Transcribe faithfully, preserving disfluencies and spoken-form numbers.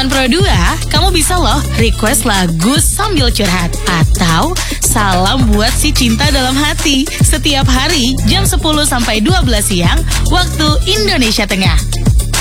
Zaman Pro dua, kamu bisa loh request lagu sambil curhat. Atau salam buat si cinta dalam hati. Setiap hari jam sepuluh sampai dua belas siang waktu Indonesia Tengah.